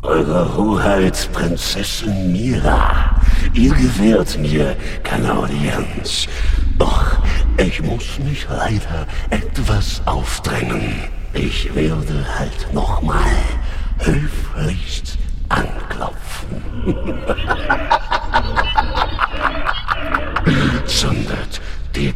Eure Hoheit, Prinzessin Mira, ihr gewährt mir keine Audienz. Doch ich muss mich leider etwas aufdrängen. Ich werde halt nochmal höflichst anklopfen.